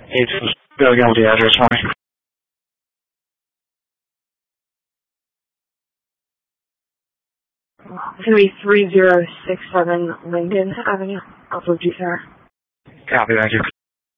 Bill again with the address for me. 33067 Linden Avenue, Upper G, sir. Copy, thank you.